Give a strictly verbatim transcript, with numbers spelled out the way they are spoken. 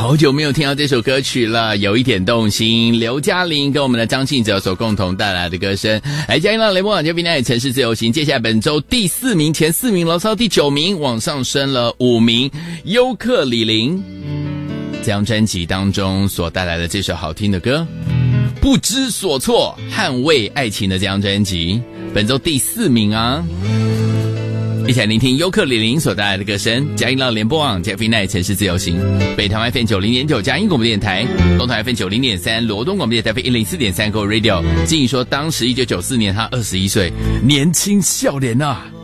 好久没有听到这首歌曲了，有一点动心。刘嘉玲跟我们的张信哲所共同带来的歌声，来嘉玲到雷波网就平台城市自由行，接下来本周第四名，前四名牢骚第九名，往上升了五名。优客李林这张专辑当中所带来的这首好听的歌，不知所措，捍卫爱情的这张专辑，本周第四名啊。一起来聆听优客李林所带来的歌声，嘉音到联播网 J F Night 城市自由行，北台湾 F M 九零点九嘉音广播电台，东台 F M 九零点三罗东广播电台 F M 一零四点三 Go Radio。静怡说，当时一九九四年他二十一岁，年轻笑脸啊。